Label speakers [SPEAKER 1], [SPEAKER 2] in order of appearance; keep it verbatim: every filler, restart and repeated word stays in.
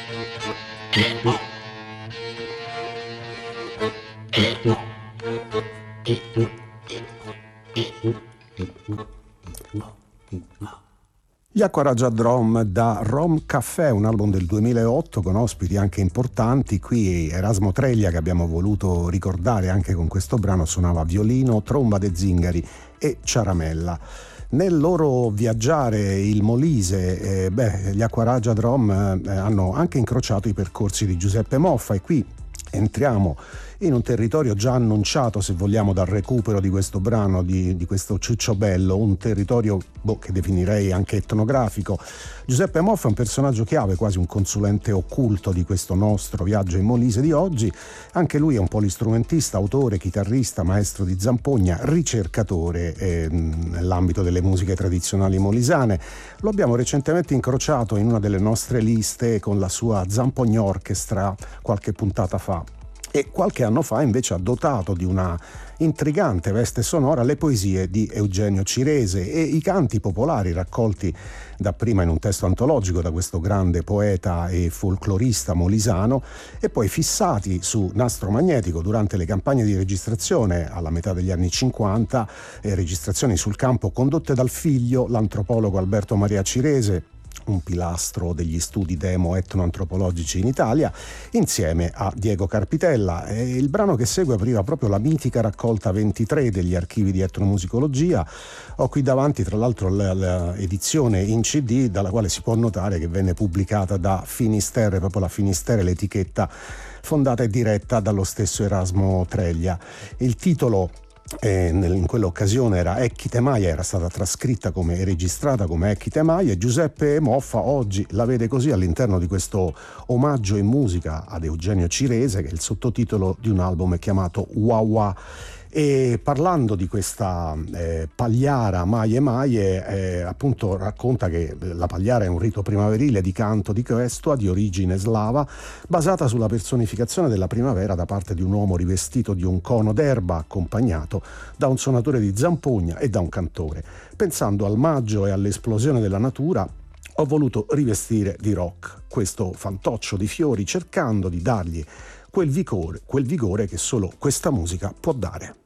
[SPEAKER 1] Gli Aquarajah Drum da Rom Café, un album del duemilaotto con ospiti anche importanti. Qui Erasmo Treglia, che abbiamo voluto ricordare anche con questo brano, suonava violino, tromba de zingari e ciaramella. Nel loro viaggiare il Molise, eh, beh, gli Aquarajah Drum eh, hanno anche incrociato i percorsi di Giuseppe Moffa, e qui entriamo in un territorio già annunciato, se vogliamo, dal recupero di questo brano, di, di questo Ciucciobello, un territorio boh, che definirei anche etnografico. Giuseppe Moffa è un personaggio chiave, quasi un consulente occulto di questo nostro viaggio in Molise di oggi. Anche lui è un polistrumentista, autore, chitarrista, maestro di zampogna, ricercatore eh, nell'ambito delle musiche tradizionali molisane. Lo abbiamo recentemente incrociato in una delle nostre liste con la sua Zampogna Orchestra qualche puntata fa. E qualche anno fa invece ha dotato di una intrigante veste sonora le poesie di Eugenio Cirese e i canti popolari raccolti dapprima in un testo antologico da questo grande poeta e folclorista molisano, e poi fissati su nastro magnetico durante le campagne di registrazione alla metà degli anni cinquanta, eh, registrazioni sul campo condotte dal figlio, l'antropologo Alberto Maria Cirese, un pilastro degli studi demo-etnoantropologici in Italia, insieme a Diego Carpitella. E il brano che segue apriva proprio la mitica raccolta ventitré degli archivi di etnomusicologia. Ho qui davanti tra l'altro l'edizione in C D, dalla quale si può notare che venne pubblicata da Finisterre, proprio la Finisterre, l'etichetta fondata e diretta dallo stesso Erasmo Treglia. Il titolo Eh, in quell'occasione era Ecchite Maia, era stata trascritta come e registrata come Ecchite Maia, e Giuseppe Moffa oggi la vede così all'interno di questo omaggio in musica ad Eugenio Cirese, che è il sottotitolo di un album chiamato Wah Wah. E parlando di questa eh, pagliara Maie Maie, eh, appunto racconta che la pagliara è un rito primaverile di canto di questua di origine slava, basata sulla personificazione della primavera da parte di un uomo rivestito di un cono d'erba, accompagnato da un suonatore di zampogna e da un cantore. Pensando al maggio e all'esplosione della natura, ho voluto rivestire di rock questo fantoccio di fiori, cercando di dargli quel vigore, quel vigore che solo questa musica può dare.